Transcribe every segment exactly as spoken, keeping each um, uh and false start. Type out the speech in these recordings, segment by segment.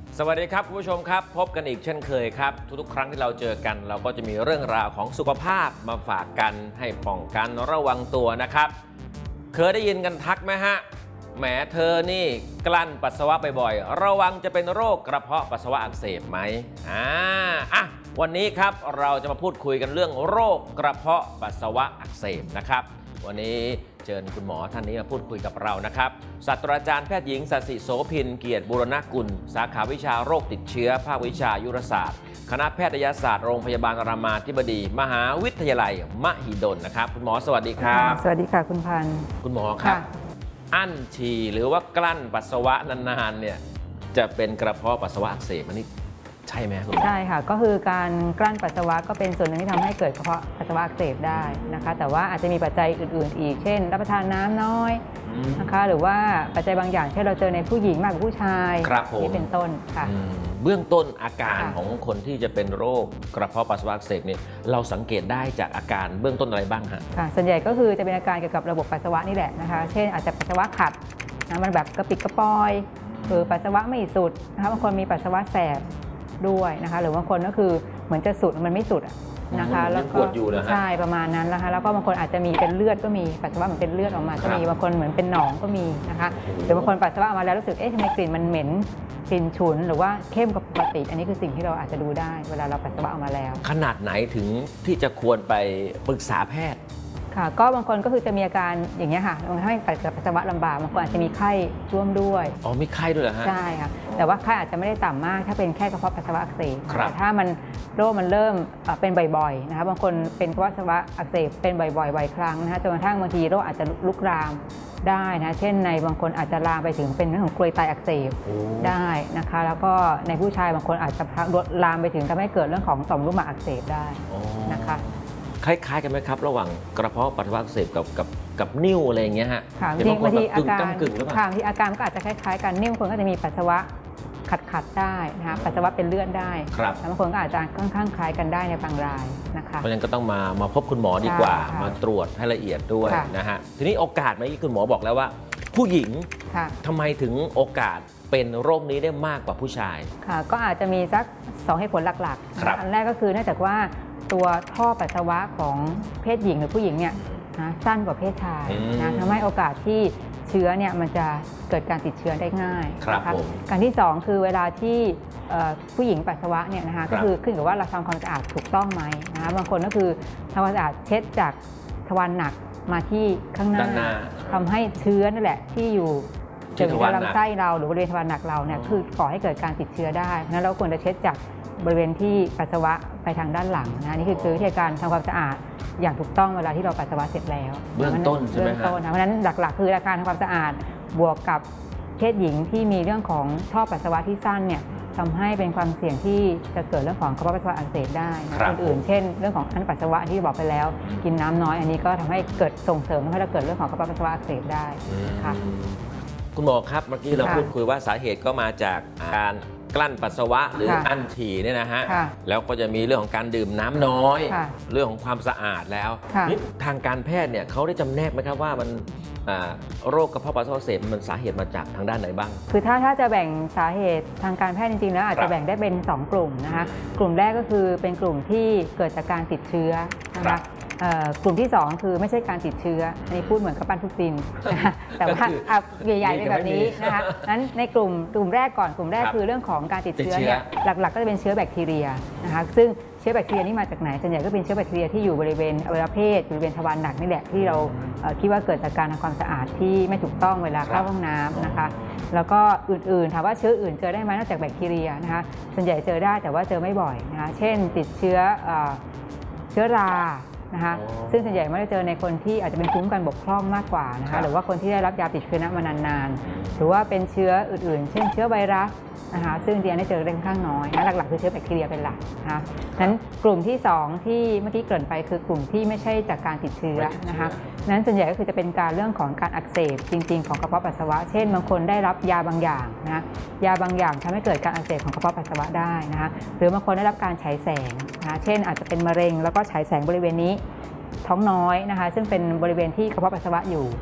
สวัสดีครับคุณผู้ชมครับพบกันอีกเช่นเคยครับทุกๆครั้งที่เราเจอกันเราก็จะมีเรื่องราวของสุขภาพมาฝากกันให้ป้องกันระวังตัวนะครับเคยได้ยินกันทักไหมฮะแหมเธอนี่กลั้นปัสสาวะบ่อยๆระวังจะเป็นโรคกระเพาะปัสสาวะอักเสบไหมอ่าอ่ะวันนี้ครับเราจะมาพูดคุยกันเรื่องโรคกระเพาะปัสสาวะอักเสบนะครับวันนี้เชิญคุณหมอท่านนี้มาพูดคุยกับเรานะครับศาสตราจารย์แพทย์หญิงศศิโสภินเกียรติบูรณกุลสาขาวิชาโรคติดเชื้อภาควิชายุรศาสตร์คณะแพทยศาสตร์โรงพยาบาลรามาธิบดีมหาวิทยาลัยมหิดลนะครับคุณหมอสวัสดีครับสวัสดีค่ะคุณพันธ์คุณหมอครับอั้นฉี่หรือว่ากลั้นปัสสาวะนานๆเนี่ยจะเป็นกระเพาะปัสสาวะอักเสบอันนี้ใช่ไหมคุณหมอใช่ค่ะก็คือการกลั้นปัสสาวะก็เป็นส่วนหนึ่งที่ทำให้เกิดกระเพาะปัสสาวะอักเสบได้นะคะแต่ว่าอาจจะมีปัจจัยอื่นๆอีกเช่นรับประทานน้ำน้อยนะคะหรือว่าปัจจัยบางอย่างเช่นเราเจอในผู้หญิงมากกว่าผู้ชายนี่เป็นต้นค่ะเบื้องต้นอาการของคนที่จะเป็นโรคกระเพาะปัสสาวะอักเสบเนี่ยเราสังเกตได้จากอาการเบื้องต้นอะไรบ้างฮะค่ะส่วนใหญ่ก็คือจะเป็นอาการเกี่ยวกับระบบปัสสาวะนี่แหละนะคะเช่นอาจจะปัสสาวะขัดนะมันแบบกระปิดกระปอยหรือปัสสาวะไม่สุดนะคะบางคนมีปัสสาวะแสบด้วยนะคะหรือบางคนก็คือเหมือนจะสุดมันไม่สุดนะคะแล้วก็ใช่ประมาณนั้นนะคะแล้วก็บางคนอาจจะมีเป็นเลือดก็มีปัสสาวะเหมือนเป็นเลือดออกมาก็มีบางคนเหมือนเป็นหนองก็มีนะคะหรือบางคนปัสสาวะออกมาแล้วรู้สึกเอ๊ะทำไมกลิ่นมันเหม็นกลิ่นฉุนหรือว่าเข้มกว่าปกติอันนี้คือสิ่งที่เราอาจจะดูได้เวลาเราปัสสาวะออกมาแล้วขนาดไหนถึงที่จะควรไปปรึกษาแพทย์ค่ะก็บางคนก็คือจะมีอาการอย่างเงี้ยค่ะบางคนให้ปัสสาวะลำบากบางคนอาจจะมีไข้ร่วมด้วยอ๋อมีไข้ด้วยเหรอฮะใช่ค่ะแต่ว่าไข้อาจจะไม่ได้ต่ำมากถ้าเป็นแค่กระเพาะปัสสาวะอักเสบแต่ถ้ามันโรคมันเริ่มเป็นบ่อยๆนะคะบางคนเป็นกระเพาะปัสสาวะอักเสบเป็นบ่อยๆบ่อยครั้งนะคะจนกระทั่งบางทีโรคอาจจะลุกลามได้นะเช่นในบางคนอาจจะลามไปถึงเป็นเรื่องของกรวยไตอักเสบได้นะคะแล้วก็ในผู้ชายบางคนอาจจะลามไปถึงทำให้เกิดเรื่องของต่อมลูกหมากอักเสบได้นะคะคล้ายๆกันไหมครับระหว่างกระเพาะปัสสาวะอักเสบกับกับกับนิ่วอะไรอย่างเงี้ยฮะค่ะจริงบางทีอาการค่ะที่อาการก็อาจจะคล้ายๆกันนิ่วคนก็จะมีปัสสาวะขัดๆได้นะคะปัสสาวะเป็นเลือดได้บางคนก็อาจจะค่อนข้างคล้ายกันได้ในบางรายนะคะเพราะฉะนั้นก็ต้องมามาพบคุณหมอดีกว่ามาตรวจให้ละเอียดด้วยนะฮะทีนี้โอกาสเมื่อกี้คุณหมอบอกแล้วว่าผู้หญิงทำไมถึงโอกาสเป็นโรคนี้ได้มากกว่าผู้ชายค่ะก็อาจจะมีสักสองเหตุผลหลักๆอันแรกก็คือเนื่องจากว่าตัวท่อปัสสาวะของเพศหญิงหรือผู้หญิงเนี่ยนะสั้นกว่าเพศชายนะทำให้โอกาสที่เชื้อเนี่ยมันจะเกิดการติดเชื้อได้ง่ายนะคะการที่สองคือเวลาที่ผู้หญิงปัสสาวะเนี่ยนะคะก็คือขึ้นกับว่าเราทำความสะอาดถูกต้องไหมนะคะบางคนก็คือทำความสะอาดเช็ดจากทวารหนักมาที่ข้างหน้าทำให้เชื้อนั่นแหละที่อยู่ถึงในลำไส้เราหรือบริเวณทวารหนักเราเนี่ยคือก่อให้เกิดการติดเชื้อได้นั้นเราควรจะเช็ดจากบริเวณที่ปัสสาวะไปทางด้านหลังนะนี่คือวิธีการทำความสะอาดอย่างถูกต้องเวลาที่เราปัสสาวะเสร็จแล้วเบื้องต้นใช่ไหมครับเพราะฉะนั้นหลักๆคือการทำความสะอาดบวกกับเพศหญิงที่มีเรื่องของท่อปัสสาวะที่สั้นเนี่ยทำให้เป็นความเสี่ยงที่จะเกิดเรื่องของกระเพาะปัสสาวะอักเสบได้คนอื่นเช่นเรื่องของอั้นปัสสาวะที่บอกไปแล้วกินน้ำน้อยอันนี้ก็ทำให้เกิดส่งเสริมให้เราเกิดเรื่องของกระเพาะปัสสาวะอักเสบได้ค่ะคุณหมอครับเมื่อกี้เราพูดคุยว่าสาเหตุก็มาจากการกลั้นปัสสาวะหรืออั้นฉี่เนี่ยนะฮะแล้วก็จะมีเรื่องของการดื่มน้ำน้อยเรื่องของความสะอาดแล้วนี่ทางการแพทย์เนี่ยเขาได้จำแนกไหมครับว่ามันโรคกระเพาะปัสสาวะอักเสบมันสาเหตุมาจากทางด้านไหนบ้างคือถ้าถ้าจะแบ่งสาเหตุทางการแพทย์จริงๆแล้วอาจจะแบ่งได้เป็นสองกลุ่มนะคะกลุ่มแรกก็คือเป็นกลุ่มที่เกิดจากการติดเชื้อนะคะกลุ่มที่สองคือไม่ใช่การติดเชื้ออันนี้พูดเหมือนกับปั้นทุกดินนะคะแต่ว่าใหญ่ๆเป็นแบบนี้นะคะนั้นในกลุ่มกลุ่มแรกก่อนกลุ่มแรกคือเรื่องของการติดเชื้อเนี่ยหลักๆก็จะเป็นเชื้อแบคทีเรียนะคะซึ่งเชื้อแบคทีเรียนี่มาจากไหนส่วนใหญ่ก็เป็นเชื้อแบคทีเรียที่อยู่บริเวณอวัยวะเพศบริเวณทวารหนักนี่แหละที่เราคิดว่าเกิดจากการทำความสะอาดที่ไม่ถูกต้องเวลาเข้าห้องน้ำนะคะแล้วก็อื่นๆถามว่าเชื้ออื่นเจอได้ไหมนอกจากแบคทีเรียนะคะส่วนใหญ่เจอได้แต่ว่าเจอไม่บ่อยนะคะเช่นติดเชื้อเชื้อรานะคะซึ่งส่วนใหญ่ไม่ได้เจอในคนที่อาจจะเป็นภูมิคุ้มกันบกพร่องมากกว่านะคะหรือว่าคนที่ได้รับยาติดเชื้อมานานๆหรือว่าเป็นเชื้ออื่นๆเช่นเชื้อไวรัสนะคะซึ่งจริงๆได้เจอได้ค่อนข้างน้อยนะหลักๆคือเชื้อแบคทีเรียเป็นหลักนะคะนั้นกลุ่มที่สองที่เมื่อกี้เกริ่นไปคือกลุ่มที่ไม่ใช่จากการติดเชื้อนะคะนั้นส่วนใหญ่ก็คือจะเป็นการเรื่องของการอักเสบจริงๆของกระเพาะปัสสาวะเช่นบางคนได้รับยาบางอย่างนะยาบางอย่างทำให้เกิดการอักเสบของกระเพาะปัสสาวะได้นะคะหรือบางคนได้รับการฉายแสงนะเช่นอาจจะเป็นมะเร็งแล้วก็ฉายแสงบริเวณนี้ท้องน้อยนะคะซึ่งเป็นบริเวณที่กระเพาะปัสสาวะอยู่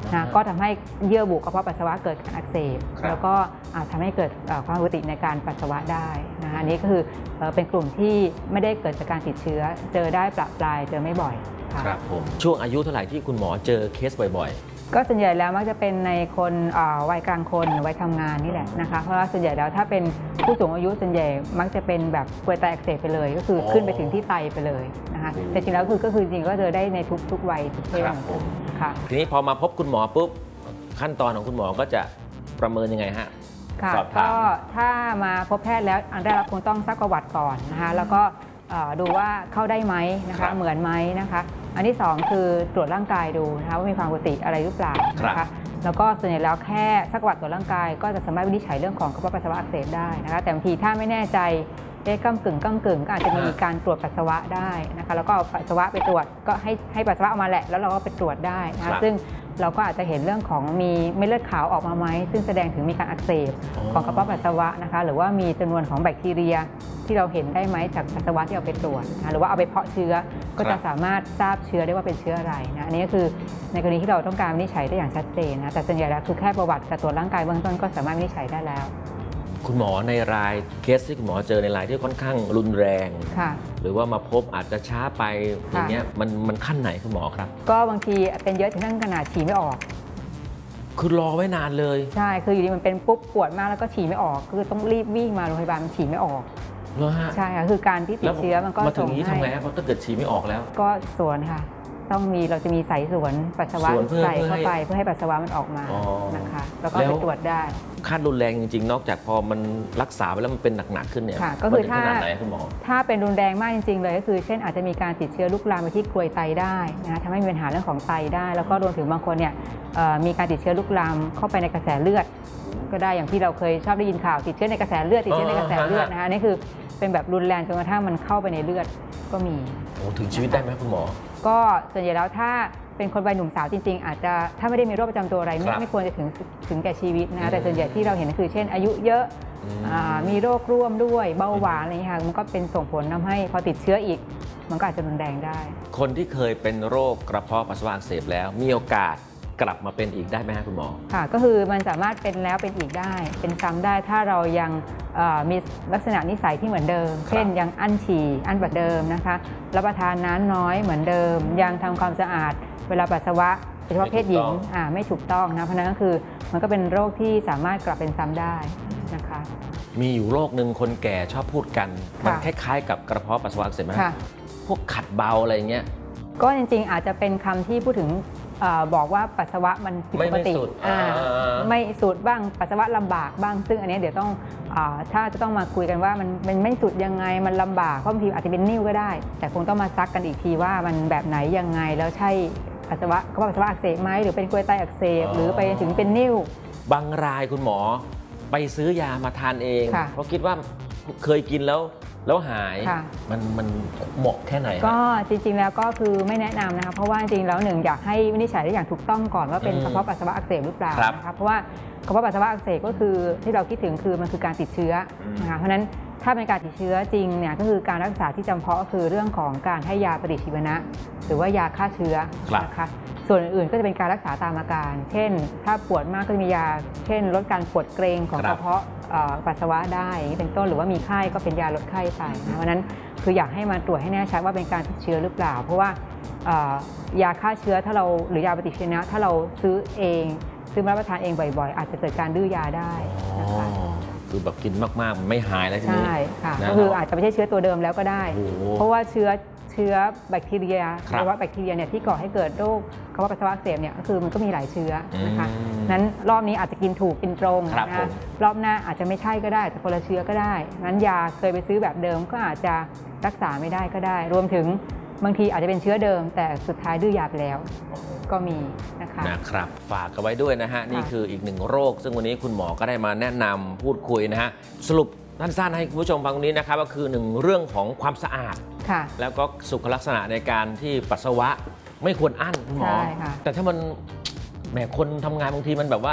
นะก็ทำให้เยื่อบุกระเพาะปัสสาวะเกิดการอักเสบแล้วก็อาจทำให้เกิดความผิดปกติในการปัสสาวะได้นะคะอันนี้ก็คือเป็นกลุ่มที่ไม่ได้เกิดจากการติดเชื้อเจอได้ประปรายเจอไม่บ่อยครับผมช่วงอายุเท่าไหร่ที่คุณหมอเจอเคสบ่อยๆก็ส่วนใหญ่แล้วมักจะเป็นในคนวัยกลางคนหรือวัยทำงานนี่แหละนะคะเพราะว่าส่วนใหญ่แล้วถ้าเป็นผู้สูงอายุส่วนใหญ่มักจะเป็นแบบกรวยไตอักเสบไปเลยก็คือขึ้นไปถึงที่ไตไปเลยนะคะแต่จริงแล้วคือก็คือจริงก็เจอได้ในทุกทุกวัยทุกเพศค่ะทีนี้พอมาพบคุณหมอปุ๊บขั้นตอนของคุณหมอก็จะประเมินยังไงฮะค่ะก็ถ้ามาพบแพทย์แล้วอันแรกเราคงต้องซักประวัติก่อนนะคะแล้วก็ดูว่าเข้าได้ไหมนะคะเหมือนไหมนะคะอันที่สองคือตรวจร่างกายดูนะคะว่ามีความปกติอะไรหรือเปล่านะคะแล้วก็ส่วนใหญ่แล้วแค่ซักประวัติตรวจร่างกายก็จะสามารถวินิจฉัยเรื่องของกระเพาะปัสสาวะอักเสบได้นะคะแต่บางทีถ้าไม่แน่ใจเอ๊ะก้ำกึ่งก้ำกึ่งก็อาจจะมีการตรวจปัสสาวะได้นะคะแล้วก็เอาปัสสาวะไปตรวจก็ให้ให้ปัสสาวะออกมาแหละแล้วเราก็ไปตรวจได้นะคะซึ่งเราก็อาจจะเห็นเรื่องของมีเม็ดเลือดขาวออกมาไหมซึ่งแสดงถึงมีการอักเสบของกระเพาะปัสสาวะนะคะหรือว่ามีจำนวนของแบคทีเรียที่เราเห็นได้ไหมจากปัสสาวะที่เอาไปตรวจนะหรือว่าเอาไปเพาะเชื้อก็จะสามารถทราบเชื้อได้ว่าเป็นเชื้ออะไรนะอันนี้ก็คือในกรณีที่เราต้องการวินิจฉัยได้อย่างชัดเจนนะแต่ส่วนใหญ่แล้วคือแค่ประวัติกับตรวจร่างกายเบื้องต้นก็สามารถวินิจฉัยได้แล้วคุณหมอในรายเคสที่คุณหมอเจอในรายที่ค่อนข้างรุนแรงหรือว่ามาพบอาจจะช้าไปอย่างเงี้ยมันมันขั้นไหนคุณหมอครับก็บางทีเป็นเยอะถึงขั้นขนาดฉี่ไม่ออกคือรอไว้นานเลยใช่คืออยู่ดีมันเป็นปุ๊บปวดมากแล้วก็ฉี่ไม่ออกคือต้องรีบวิ่งมาโรงพยาบาลฉี่ไม่ออกเหรอฮะใช่ค่ะคือการที่ติดเชื้อมันก็มาถึงนี้ทำไงเพราะถ้าเกิดฉี่ไม่ออกแล้วก็สวนค่ะต้องมีเราจะมีสายสวนปัสสาวะใส่เข้าไปเพื่อให้ปัสสาวะมันออกมานะคะแล้วก็ไปตรวจได้ขั้นรุนแรงจริงๆนอกจากพอมันรักษาไปแล้วมันเป็นหนักๆขึ้นเนี่ยก็คือถ้าคุณหมอถ้าเป็นรุนแรงมากจริงๆเลยก็คือเช่นอาจจะมีการติดเชื้อลุกลามไปที่กรวยไตได้นะทำให้มีปัญหาเรื่องของไตได้แล้วก็รวมถึงบางคนเนี่ยมีการติดเชื้อลุกลามเข้าไปในกระแสเลือดก็ได้อย่างที่เราเคยชอบได้ยินข่าวติดเชื้อในกระแสเลือดติดเชื้อในกระแสเลือดนะคะนี่คือเป็นแบบรุนแรงจนกระทั่งมันเข้าไปในเลือดก็มีโอ้ถึงชีวิตได้ไหมคุณหมอก็ส่วนใหญ่แล้วถ้าเป็นคนวัยหนุ่มสาวจริงๆอาจจะถ้าไม่ได้มีโรคประจำตัวอะไรไม่ไม่ควรจะถึงถึงแก่ชีวิตนะแต่ส่วนใหญ่ที่เราเห็นคือเช่นอายุเยอะมีโรคร่วมด้วยเบาหวานอะไรอย่างนี้ค่ะมันก็เป็นส่งผลทำให้พอติดเชื้ออีกมันก็อาจจะรุนแรงได้คนที่เคยเป็นโรคกระเพาะปัสสาวะอักเสบแล้วมีโอกาสกลับมาเป็นอีกได้ไหมคุณหมอค่ะก็คือมันสามารถเป็นแล้วเป็นอีกได้เป็นซ้ำได้ถ้าเรายังมีลักษณะนิสัยที่เหมือนเดิมเช่นยังอั้นฉี่อั้นแบบเดิมนะคะรับประทานน้ำน้อยเหมือนเดิมยังทำความสะอาดเวลาปัสสาวะโดยเฉพาะเพศหญิงไม่ถูกต้องนะเพราะนั้นก็คือมันก็เป็นโรคที่สามารถกลับเป็นซ้ำได้นะคะมีอยู่โรคหนึ่งคนแก่ชอบพูดกันมันคล้ายๆกับกระเพาะปัสสาวะอักเสบไหมพวกขัดเบาอะไรเงี้ยก็จริงๆอาจจะเป็นคำที่พูดถึงบอกว่าปัสสาวะมันผิดปกติไม่สูดบ้างปัสสาวะลำบากบ้างซึ่งอันนี้เดี๋ยวต้องถ้าจะต้องมาคุยกันว่ามันมันไม่สุดยังไงมันลำบากเพราะบางทีอาจจะเป็นนิ่วก็ได้แต่คงต้องมาซักกันอีกทีว่ามันแบบไหนยังไงแล้วใช่ปัสสาวะกระเพาะปัสสาวะอักเสบไหมหรือเป็นกรวยไตอักเสบหรือไปถึงเป็นนิ่วบางรายคุณหมอไปซื้อยามาทานเองเพราะคิดว่าเคยกินแล้วแล้วหายมันมันเหมาะแค่ไหนก็จริงๆแล้วก็คือไม่แนะนำนะคะเพราะว่าจริงๆแล้วหนึ่งอยากให้วินิจฉัยได้อย่างถูกต้องก่อนว่าเป็นกระเพาะปัสสาวะอักเสบหรือเปล่านะคะเพราะว่ากระเพาะปัสสาวะอักเสบก็คือที่เราคิดถึงคือมันคือการติดเชื้อนะคะเพราะฉะนั้นถ้าเป็นการติดเชื้อจริงเนี่ยก็คือการรักษาที่จำเพาะก็คือเรื่องของการให้ยาปฏิชีวนะหรือว่ายาฆ่าเชื้อนะคะส่วนอื่นๆก็จะเป็นการรักษาตามอาการเช่นถ้าปวดมากก็จะมียาเช่นลดการปวดเกร็งของกระเพาะปัสสาวะได้เป็นต้นหรือว่ามีไข้ก็เป็นยาลดไข้ไปเพราะนั้นคืออยากให้มาตรวจให้แน่ชัดว่าเป็นการติดเชื้อหรือเปล่าเพราะว่ายาฆ่าเชื้อถ้าเราหรือยาปฏิชีวนะถ้าเราซื้อเองซื้อมารับประทานเองบ่อยๆอาจจะเกิดการดื้อยาได้นะคะคือแบบกินมากๆมันไม่หายแล้วทีนี้ใช่ค่ะก็คืออาจจะไม่ใช่เชื้อตัวเดิมแล้วก็ได้เพราะว่าเชื้อเชื้อแบคทีเรียหรือว่าแบคทีเรียเนี่ยที่ก่อให้เกิดโรคกระเพาะปัสสาวะอักเสบเนี่ยก็คือมันก็มีหลายเชื้อนะคะนั้นรอบนี้อาจจะกินถูกกินตรงนะรอบหน้าอาจจะไม่ใช่ก็ได้แต่คนละเชื้อก็ได้นั้นยาเคยไปซื้อแบบเดิมก็อาจจะรักษาไม่ได้ก็ได้รวมถึงบางทีอาจจะเป็นเชื้อเดิมแต่สุดท้ายดื้อยาไปแล้วก็มีนะคะนะครับฝากกันไว้ด้วยนะฮะนี่คืออีกหนึ่งโรคซึ่งวันนี้คุณหมอก็ได้มาแนะนำพูดคุยนะฮะสรุปสั้นๆให้คุณผู้ชมฟังตรงนี้นะครับก็คือหนึ่งเรื่องของความสะอาดแล้วก็สุขลักษณะในการที่ปัสสาวะไม่ควรอั้นคุณหมอแต่ถ้ามันแหมคนทำงานบางทีมันแบบว่า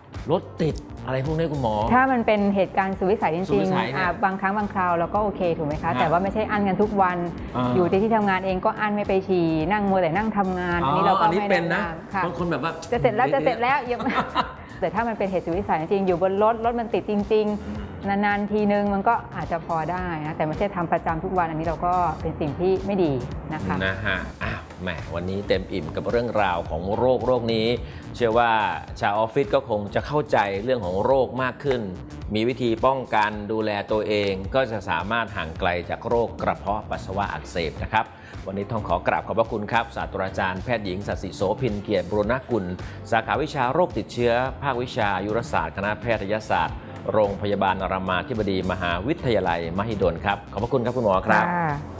รถติดอะไรพวกนี้คุณหมอถ้ามันเป็นเหตุการณ์สุดวิสัยจสุดริวิงสัยๆเนี่ยอ่ะบางครั้งบางคราวเราก็โอเคถูกไหมคะฮะแต่ว่าไม่ใช่อั้นกันทุกวันอ่าอยู่ในที่ทำงานเองก็อั้นไม่ไปฉี่นั่งมัวแต่นั่งทำงาน อันนี้เราก็อันนี้ไม่เป็นนะแนะำค่ะบางคนแบบว่าจะเสร็จแล้วจะเสร็จแล้วยัง แต่ถ้ามันเป็นเหตุสุดวิสัยจริงๆอยู่บนรถรถมันติดจริง ๆ นานๆทีนึงมันก็อาจจะพอได้นะแต่ไม่ใช่ทำประจำทุกวันอันนี้เราก็เป็นสิ่งที่ไม่ดีนะคะนะฮะอ้าวแหมวันนี้เต็มอิ่มกับเรื่องราวของโรคโรคนี้ เชื่อว่าชาวออฟฟิศก็คงจะเข้าใจเรื่องของโรคมากขึ้น มีวิธีป้องกันดูแลตัวเอง ก็จะสามารถห่างไกลจากโรคกระเพาะปัสสาวะอักเสบนะครับ วันนี้ต้องขอกราบขอบพระคุณครับศาสตราจารย์แพทย์หญิงศศิโสภินเกียรติบุรณกุลสาขาวิชาโรคติดเชื้อ ภาควิชาอายุรศาสตร์คณะแพทยศาสตร์ โรงพยาบาลรามาธิบดีมหาวิทยาลัยมหิดลครับขอบพระคุณครับคุณหมอครับค่ะ